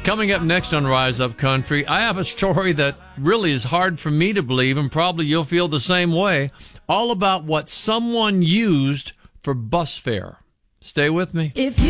Coming up next on Rise Up Country, I have a story that really is hard for me to believe, and probably you'll feel the same way, all about what someone used for bus fare. Stay with me.